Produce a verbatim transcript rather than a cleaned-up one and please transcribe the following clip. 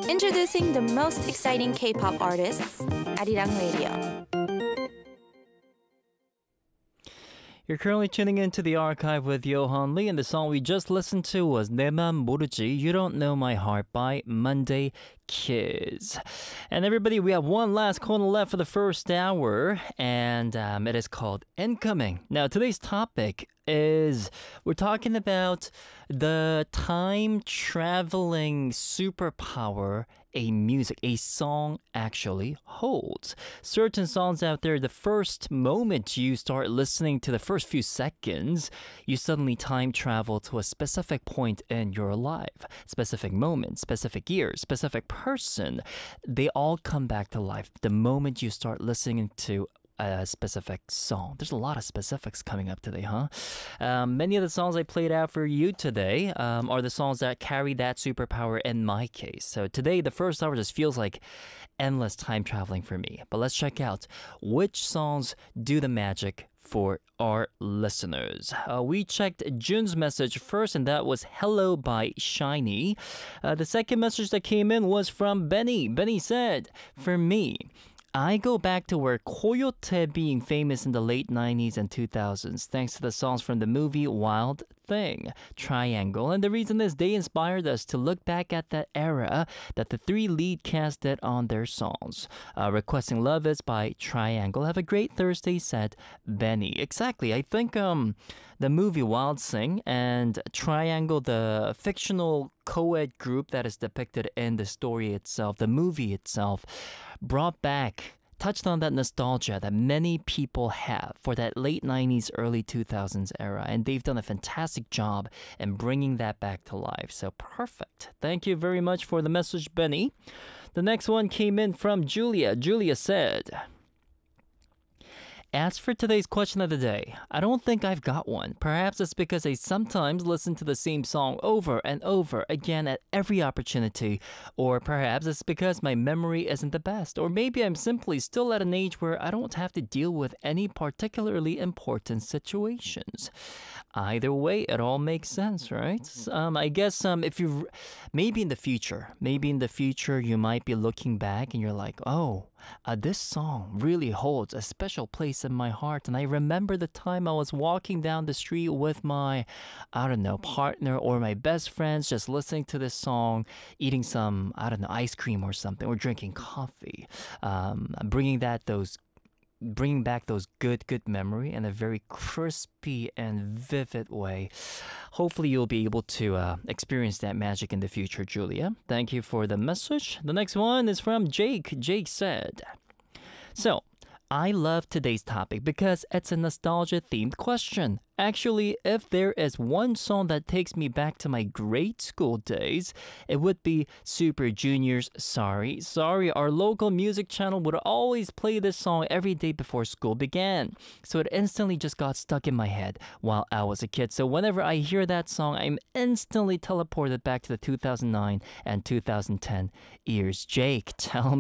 Introducing the most exciting K-pop artists, Arirang Radio. You're currently tuning into the archive with Johan Lee, and the song we just listened to was 내 맘 모르지, You Don't Know My Heart by Monday Kids. And everybody, we have one last corner left for the first hour, and um, it is called Incoming. Now, today's topic is we're talking about the time-traveling superpower a music, a song actually holds. Certain songs out there, the first moment you start listening to the first few seconds, you suddenly time travel to a specific point in your life, specific moment, specific year, specific person. They all come back to life the moment you start listening to a specific song. There's a lot of specifics coming up today, huh? Um, many of the songs I played out for you today um, are the songs that carry that superpower in my case. So today, the first hour just feels like endless time traveling for me. But let's check out which songs do the magic for our listeners. Uh, we checked Jun's message first, and that was Hello by SHINee. Uh, the second message that came in was from Benny. Benny said, for me, I go back to where Coyote being famous in the late nineties and two thousands thanks to the songs from the movie Wild Thing, Triangle. And the reason is they inspired us to look back at that era that the three lead cast did on their songs. Uh, Requesting Love Is by Triangle. Have a great Thursday, said Benny. Exactly. I think um the movie Wild Thing and Triangle, the fictional co-ed group that is depicted in the story itself, the movie itself, brought back, touched on that nostalgia that many people have for that late nineties, early two thousands era. And they've done a fantastic job in bringing that back to life. So perfect. Thank you very much for the message, Benny. The next one came in from Julia. Julia said, as for today's question of the day, I don't think I've got one. Perhaps it's because I sometimes listen to the same song over and over again at every opportunity. Or perhaps it's because my memory isn't the best. Or maybe I'm simply still at an age where I don't have to deal with any particularly important situations. Either way, it all makes sense, right? Um, I guess um, if you, maybe in the future, maybe in the future you might be looking back and you're like, oh, Uh, this song really holds a special place in my heart. And I remember the time I was walking down the street with my, I don't know, partner or my best friends, just listening to this song, eating some, I don't know, ice cream or something, or drinking coffee, um, bringing that those bringing back those good, good memory in a very crispy and vivid way. Hopefully you'll be able to uh, experience that magic in the future, Julia. Thank you for the message. The next one is from Jake. Jake said, so, I love today's topic because it's a nostalgia-themed question. Actually, if there is one song that takes me back to my grade school days, it would be Super Junior's Sorry. Sorry, our local music channel would always play this song every day before school began. So it instantly just got stuck in my head while I was a kid. So whenever I hear that song, I'm instantly teleported back to the two thousand nine and two thousand ten years. Jake, tell me.